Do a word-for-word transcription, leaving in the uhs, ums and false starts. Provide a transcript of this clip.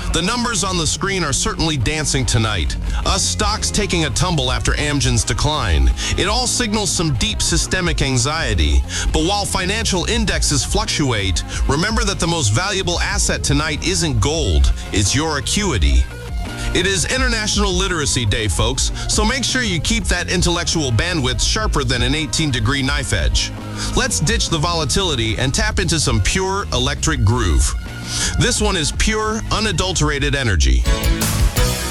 The numbers on the screen are certainly dancing tonight. Us stocks taking a tumble after Amgen's decline. It all signals some deep systemic anxiety. But while financial indexes fluctuate, remember that the most valuable asset tonight isn't gold, it's your acuity. It is International Literacy Day, folks, so make sure you keep that intellectual bandwidth sharper than an eighteen degree knife edge. Let's ditch the volatility and tap into some pure electric groove. This one is pure, unadulterated energy.